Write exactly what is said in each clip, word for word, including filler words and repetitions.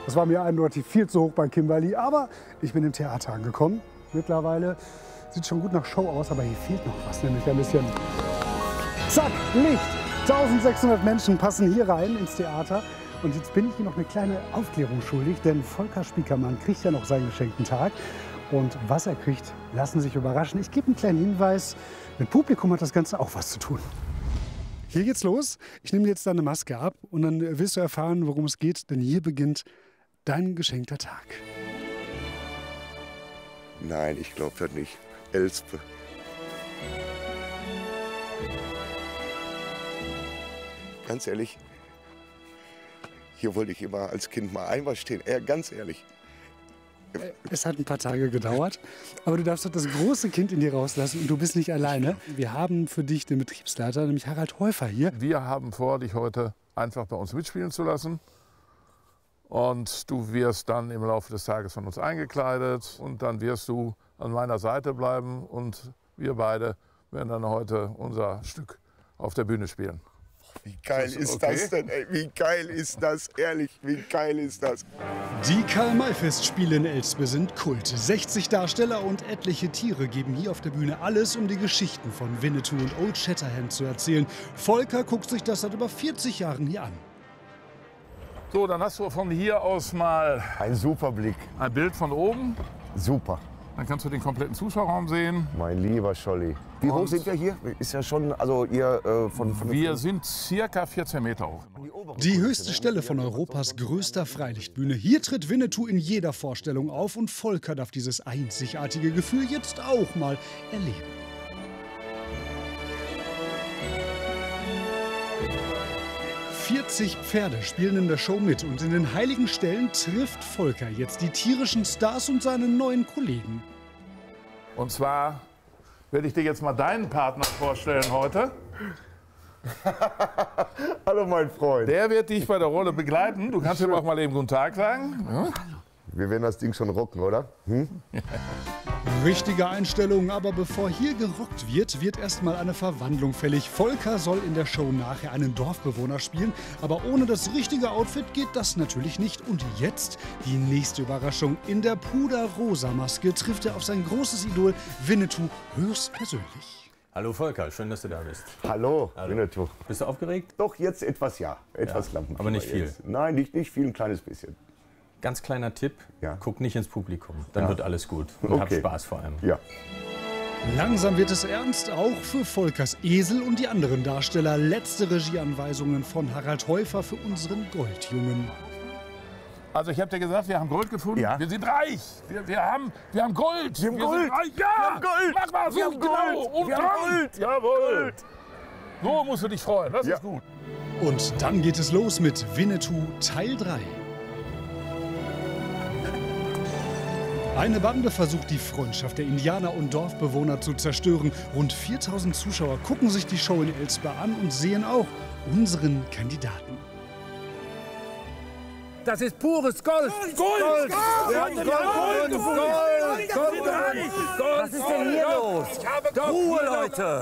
Das war mir eindeutig viel zu hoch bei Kimberly, aber ich bin im Theater angekommen. Mittlerweile sieht schon gut nach Show aus, aber hier fehlt noch was, nämlich ein bisschen. Zack, Licht! eintausendsechshundert Menschen passen hier rein ins Theater. Und jetzt bin ich hier noch eine kleine Aufklärung schuldig, denn Volker Spiekermann kriegt ja noch seinen geschenkten Tag. Und was er kriegt, lassen Sie sich überraschen. Ich gebe einen kleinen Hinweis, mit Publikum hat das Ganze auch was zu tun. Hier geht's los. Ich nehme dir jetzt deine Maske ab und dann wirst du erfahren, worum es geht, denn hier beginnt dein geschenkter Tag. Nein, ich glaube das nicht. Elspe. Ganz ehrlich, hier wollte ich immer als Kind mal einmal stehen. Ja, ganz ehrlich. Es hat ein paar Tage gedauert, aber du darfst doch das große Kind in dir rauslassen und du bist nicht alleine. Wir haben für dich den Betriebsleiter, nämlich Harald Häufer hier. Wir haben vor, dich heute einfach bei uns mitspielen zu lassen. Und du wirst dann im Laufe des Tages von uns eingekleidet und dann wirst du an meiner Seite bleiben und wir beide werden dann heute unser Stück auf der Bühne spielen. Wie geil ist, ist okay? das denn, ey? Wie geil ist das? Ehrlich, wie geil ist das? Die Karl-May-Festspiele in Elspe sind Kult. sechzig Darsteller und etliche Tiere geben hier auf der Bühne alles, um die Geschichten von Winnetou und Old Shatterhand zu erzählen. Volker guckt sich das seit über vierzig Jahren hier an. So, dann hast du von hier aus mal Ein super Blick. ein Bild von oben. Super. Dann kannst du den kompletten Zuschauerraum sehen. Mein lieber Scholli. Wie hoch Und sind wir hier? Ist ja schon, also ihr äh, von, von Wir sind circa vierzehn Meter hoch. Die höchste Stelle von Europas größter Freilichtbühne. Hier tritt Winnetou in jeder Vorstellung auf und Volker darf dieses einzigartige Gefühl jetzt auch mal erleben. vierzig Pferde spielen in der Show mit und in den heiligen Stellen trifft Volker jetzt die tierischen Stars und seine neuen Kollegen. Und zwar werde ich dir jetzt mal deinen Partner vorstellen heute. Hallo mein Freund. Der wird dich bei der Rolle begleiten. Du kannst ihm auch mal eben guten Tag sagen. Ja? Wir werden das Ding schon rocken, oder? Hm? Richtige Einstellung, aber bevor hier gerockt wird, wird erstmal eine Verwandlung fällig. Volker soll in der Show nachher einen Dorfbewohner spielen, aber ohne das richtige Outfit geht das natürlich nicht. Und jetzt die nächste Überraschung. In der puderrosa Maske trifft er auf sein großes Idol Winnetou höchstpersönlich. Hallo Volker, schön, dass du da bist. Hallo, Hallo. Winnetou. Bist du aufgeregt? Doch, jetzt etwas ja. Etwas Ja, Lampen. aber nicht viel. Jetzt. Nein, nicht, nicht viel, ein kleines bisschen. Ganz kleiner Tipp, Ja. guck nicht ins Publikum, dann Ja. wird alles gut. Und hab Okay. Spaß vor allem. Ja. Langsam wird es ernst, auch für Volkers Esel und die anderen Darsteller. Letzte Regieanweisungen von Harald Häufer für unseren Goldjungen. Also ich habe dir gesagt, wir haben Gold gefunden. Ja. Wir sind reich. Wir, wir, haben, wir haben Gold. Wir haben wir Gold. Sind reich. Ja. Wir haben Gold. Mach mal so, Wir haben genau. Gold. Und Wir haben dran. Gold. Jawohl. So musst du dich freuen. Das Ja. ist gut. Und dann geht es los mit Winnetou Teil drei. Eine Bande versucht, die Freundschaft der Indianer und Dorfbewohner zu zerstören. Rund viertausend Zuschauer gucken sich die Show in Elspe an und sehen auch unseren Kandidaten. Das ist pures Gold! Gold! Gold! Wir haben Gold! Gold! Gold! Gold! Gold! Was ist denn hier los? Ruhe, Leute!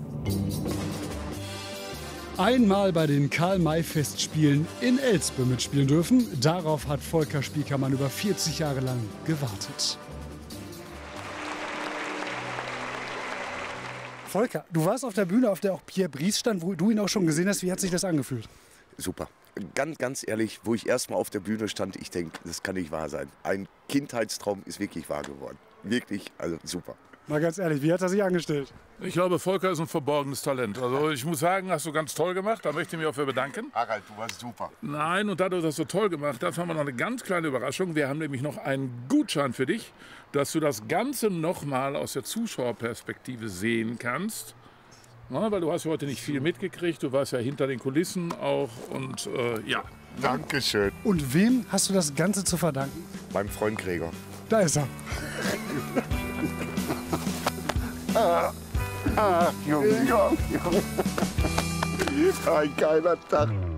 Einmal bei den Karl-May-Festspielen in Elspe mitspielen dürfen. Darauf hat Volker Spiekermann über vierzig Jahre lang gewartet. Volker, du warst auf der Bühne, auf der auch Pierre Brice stand, wo du ihn auch schon gesehen hast. Wie hat sich das angefühlt? Super. Ganz, ganz ehrlich, wo ich erst mal auf der Bühne stand, ich denke, das kann nicht wahr sein. Ein Kindheitstraum ist wirklich wahr geworden. Wirklich, also super. Mal ganz ehrlich, wie hat er sich angestellt? Ich glaube, Volker ist ein verborgenes Talent. Also ich muss sagen, hast du ganz toll gemacht. Da möchte ich mich auch für bedanken. Harald, du warst super. Nein, und da du das so toll gemacht hast, haben wir noch eine ganz kleine Überraschung. Wir haben nämlich noch einen Gutschein für dich, dass du das Ganze noch mal aus der Zuschauerperspektive sehen kannst. Na, weil du hast heute nicht viel mitgekriegt. Du warst ja hinter den Kulissen auch. Und äh, ja. Dankeschön. Und wem hast du das Ganze zu verdanken? Meinem Freund Gregor. Da ist er. Ach, Junge. Ja. Ein geiler Tag.